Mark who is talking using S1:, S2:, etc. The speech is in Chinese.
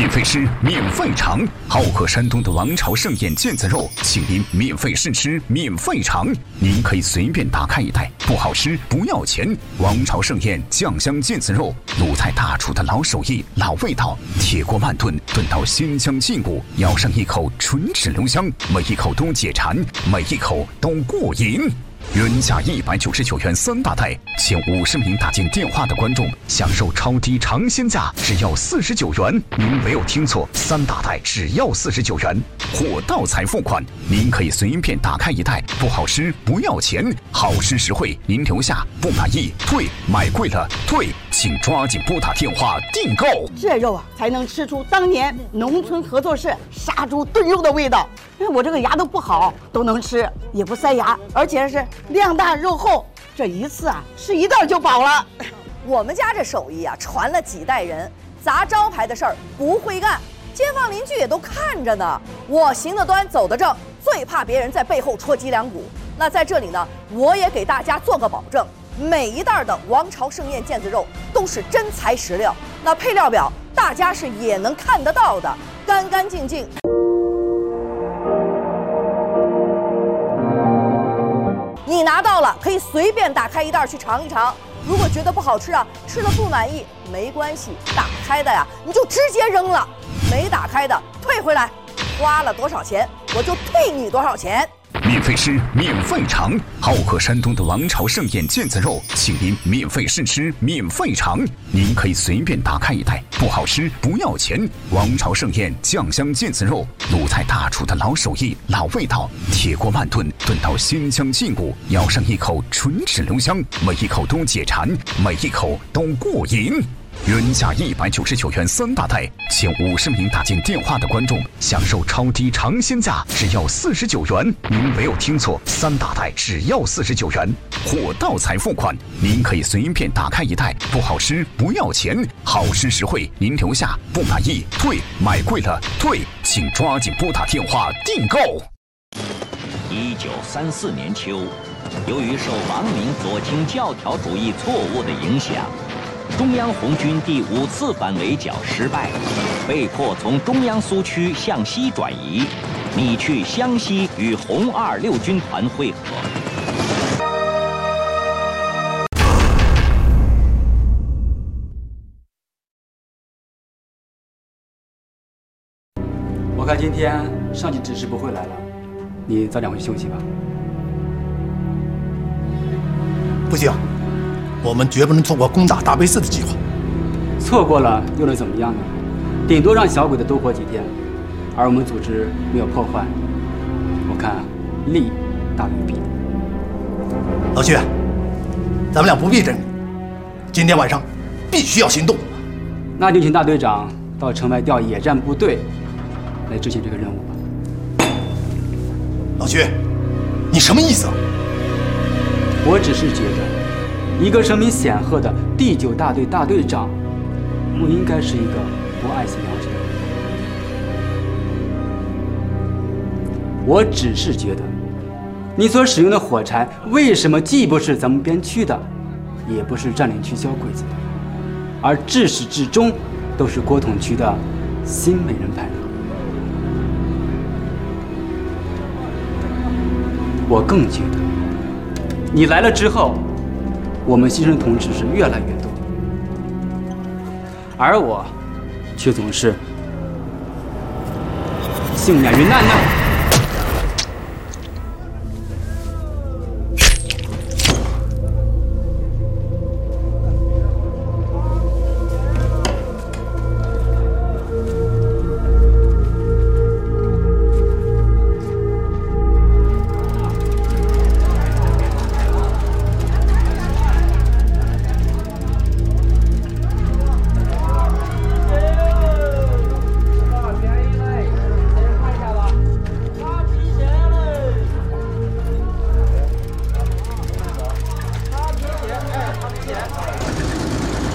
S1: 免费吃，免费尝，好客山东的王朝盛宴腱子肉，请您免费试吃，免费尝。您可以随便打开一袋，不好吃不要钱。王朝盛宴酱香腱子肉，鲁菜大厨的老手艺、老味道，铁锅慢炖，炖到鲜香劲骨，咬上一口唇齿留香，每一口都解馋，每一口都过瘾。原价199元3大袋，前50名打进电话的观众享受超低尝鲜价，只要49元。您没有听错，3大袋只要49元，货到才付款。您可以随便打开一袋，不好吃不要钱，好吃实惠您留下，不满意退，买贵了退，请抓紧拨打电话订购。
S2: 这肉啊，才能吃出当年农村合作社杀猪炖肉的味道。我这个牙都不好，都能吃，也不塞牙，而且是量大肉厚，这一次啊吃一袋就饱了。
S3: 我们家这手艺啊传了几代人，砸招牌的事儿不会干，街坊邻居也都看着呢。我行得端走得正，最怕别人在背后戳脊梁骨。那在这里呢，我也给大家做个保证，每一袋的王朝盛宴腱子肉都是真材实料，那配料表大家是也能看得到的，干干净净。你拿到了，可以随便打开一袋去尝一尝。如果觉得不好吃啊，吃了不满意，没关系，打开的呀你就直接扔了，没打开的退回来，花了多少钱我就退你多少钱。
S1: 免费吃，免费尝，好客山东的王朝盛宴腱子肉，请您免费试吃，免费尝。您可以随便打开一袋，不好吃不要钱。王朝盛宴酱香腱子肉，鲁菜大厨的老手艺、老味道，铁锅慢炖，炖到鲜香劲骨，咬上一口唇齿留香，每一口都解馋，每一口都过瘾。原价199元3大袋，前50名打进电话的观众享受超低尝鲜价，只要49元。您没有听错，3大袋只要49元，货到才付款。您可以随便打开一袋，不好吃不要钱，好吃实惠您留下，不满意退，买贵了退，请抓紧拨打电话订购。
S4: 1934年秋，由于受王明左倾教条主义错误的影响，中央红军第5次反围剿失败，被迫从中央苏区向西转移，拟去湘西与红二六军团会合。
S5: 我看今天上级指示不会来了，你早点回去休息吧。
S6: 不行，我们绝不能错过攻打大悲寺的计划。
S5: 错过了又能怎么样呢？顶多让小鬼子多活几天，而我们组织没有破坏，我看利大于弊。
S6: 老薛，咱们俩不必争，今天晚上必须要行动。
S5: 那就请大队长到城外调野战部队来执行这个任务吧。
S6: 老薛，你什么意思啊？
S5: 我只是觉得，一个声名显赫的第9大队大队长，不应该是一个不爱惜粮食的人。我只是觉得，你所使用的火柴为什么既不是咱们边区的，也不是占领区小鬼子的，而至始至终都是国统区的新美人派的？我更觉得，你来了之后，我们牺牲的同志是越来越多，而我却总是幸免于难呢。